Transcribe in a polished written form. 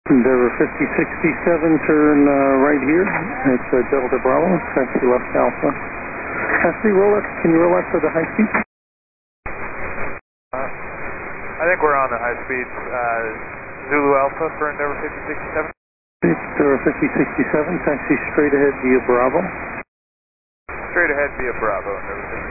Endeavor 5067, turn right here. It's Delta Bravo, taxi left Alpha. Taxi, roll up. Can you roll up to the high speed? I think we're on the high speeds. Zulu Alpha for Endeavor 5067. Endeavor 5067, taxi straight ahead via Bravo. Straight ahead via Bravo, Endeavor 5067.